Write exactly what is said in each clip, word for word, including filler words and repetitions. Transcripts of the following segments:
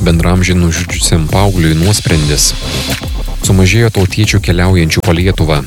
Bendramžį nužudžiusiam paaugliui nuosprendis. Sumažėjo tautiečių keliaujančių po Lietuvą.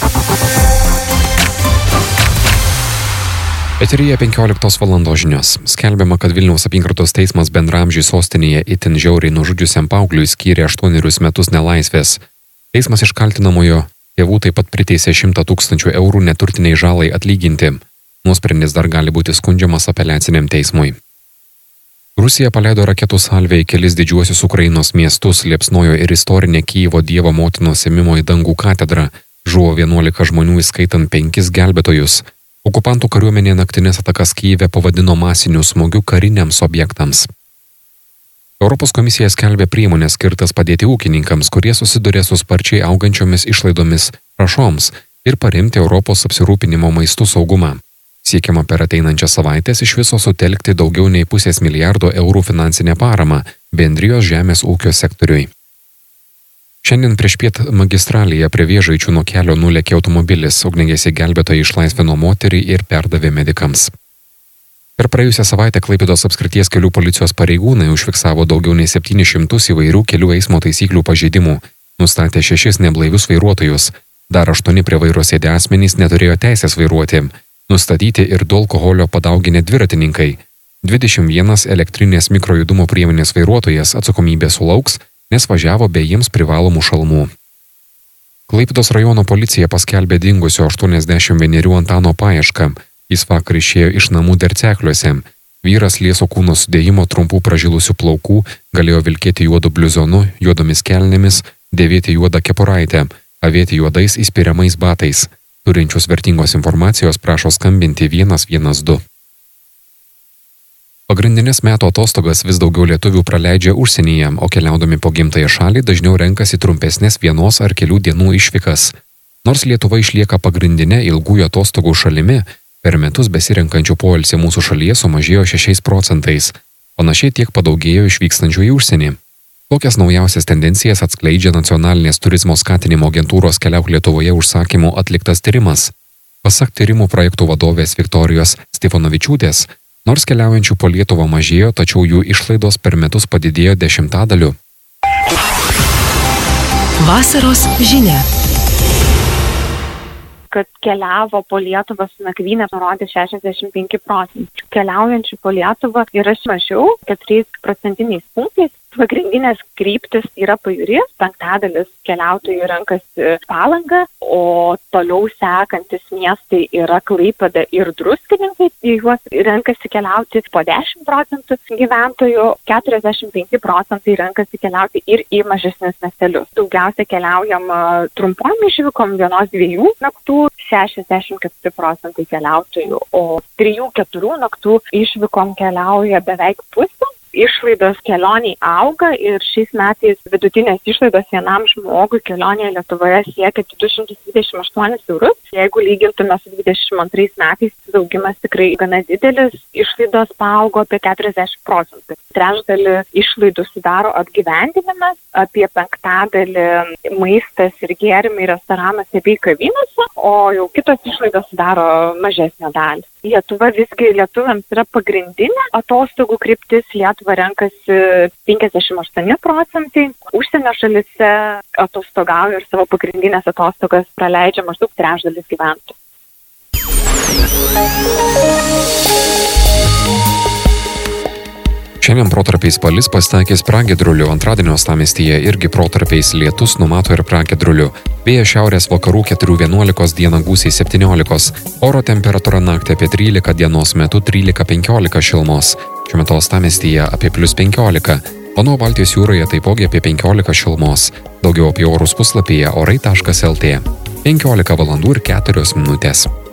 Eteryje penkioliktos valandos žinios. Skelbiama, kad Vilniaus apygardos teismas Bendramžį sostinėje itin žiauriai nužudžiusiam paaugliui skyrė aštuonerius metus nelaisvės. Teismas iš kaltinamojo tėvų taip pat priteisė šimtą tūkstančių eurų neturtiniai žalai atlyginti. Nuosprendis dar gali būti skundžiamas apeliaciniam teismui. Rusija paleido raketų salvę į kelis didžiuosius Ukrainos miestus, liepsnojo ir istorinė Kijevo Dievo motinos ėmimo į dangų katedrą. Žuvo vienuolika žmonių, įskaitant penkis gelbėtojus. Okupantų kariuomenė naktinės atakas Kijeve pavadino masiniu smūgiu kariniams objektams. Europos komisija skelbė priemonės skirtas padėti ūkininkams, kurie susiduria su sparčiai augančiomis išlaidomis trąšoms ir paremti Europos apsirūpinimo maistų saugumą. Siekiama per ateinančias savaitės iš viso sutelkti daugiau nei pusės milijardo eurų finansinę paramą bendrijos žemės ūkio sektoriui. Šiandien priešpiet magistralėje prie Vėžaičių nuo kelio nulėkė automobilis, ugniagesiai gelbėtojai išlaisvino moterį ir perdavė medikams. Per praėjusią savaitę Klaipėdos apskrities kelių policijos pareigūnai užfiksavo daugiau nei septynis šimtus įvairių kelių eismo taisyklių pažeidimų, nustatė šešis neblaivius vairuotojus, dar aštuoni prie vairo sėdę asmenys neturėjo teisės vairuoti, nustatyti ir du alkoholio padauginę dviratininkai, dvidešimt vienas elektrinės mikrojudumo priemonės vairuotojas atsakomybę sulauks, nes važiavo be jiems privalomų šalmų. Klaipėdos rajono policija paskelbė dingusio aštuoniasdešimt vienerių Antano paiešką. Jis vakar išėjo iš namų Dercekliuose. Vyras lieso kūno sudėjimo trumpų pražilusių plaukų, galėjo vilkėti juodu bliuzonu, juodomis kelnėmis, dėvėti juodą kepuraitę, avėti juodais įspiriamais batais. Turinčius vertingos informacijos prašo skambinti vienas vienas du. Pagrindinės metų atostogas vis daugiau lietuvių praleidžia užsienyje, o keliaudami po gimtąją šalį dažniau renkasi trumpesnės vienos ar kelių dienų išvykas. Nors Lietuva išlieka pagrindinė ilgųjų atostogų šalimi, per metus besirenkančių poilsį mūsų šalyje sumažėjo šešiais procentais. Panašiai tiek padaugėjo išvykstančių į užsienį. Tokias naujausias tendencijas atskleidžia nacionalinės turizmo skatinimo agentūros Keliauk Lietuvoje užsakymu atliktas tyrimas. Pasak tyrimų projektų vadovės Viktorijos Stefanovičiūtės, nors keliaujančių po Lietuvą mažėjo, tačiau jų išlaidos per metus padidėjo dešimtadaliu. Vasaros žinia. Kad keliavo po Lietuvą su nakvyne, parodė šešiasdešimt penki procentai. Keliaujančių po Lietuvą yra mažiau, keturiais procentiniais punktais. Pagrindinės kryptis yra pajūris, penktadalis keliautojų renkasi Palangą, o toliau sekantis miestai yra Klaipėda ir Druskininkai, į juos renkasi keliauti po dešimt procentų gyventojų, keturiasdešimt penki procentai renkasi keliauti ir į mažesnius miestelius. Daugiausia keliaujama trumpom išvykom, vienos dviejų naktų, šešiasdešimt keturi procentai keliautojų, o trijų keturių naktų išvykom keliauja beveik pusė. Išlaidos kelioniai auga ir šiais metais vidutinės išlaidos vienam žmogui kelionėje Lietuvoje siekia du šimtus dvidešimt aštuonis eurus. Jeigu lygintume su dvidešimt antrais metais, augimas tikrai gana didelis, išlaidos paaugo apie keturiasdešimt procentų. Trečdalį išlaidų sudaro apgyvendinimas, apie penktadalį maistas ir gėrimai restoranuose bei kavinėse, o jau kitos išlaidos sudaro mažesnę dalį. Lietuva visgi lietuviams yra pagrindinė atostogų kryptis. Lietuva renkasi penkiasdešimt aštuoni procentai. Užsienio šalise atostogauja ir savo pagrindinės atostogas praleidžia maždaug trečdalis gyventojų. Šiandien protarpiais palis pasitaikys pragiedrulių, antradienio uostamiestyje irgi protarpiais lietus, numato ir pragiedrulių. Vėjas šiaurės vakarų keturių vienuolikos, dieną gūsiai septyniolikos, oro temperatūra naktį apie trylika, dienos metu trylika penkiolika šilumos. Šiuo metu uostamiestyje apie plius penkiolika, o nuo Baltijos jūroje taipogi apie penkiolika šilumos. Daugiau apie orus puslapyje orai taškas lt. penkiolika valandų ir keturios minutės.